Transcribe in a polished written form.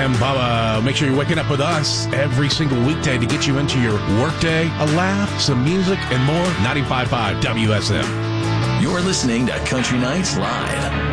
am Bubba. Make sure you're waking up with us every single weekday to get you into your workday, a laugh, some music, and more. 95.5 WSM. You're listening to Country Nights Live.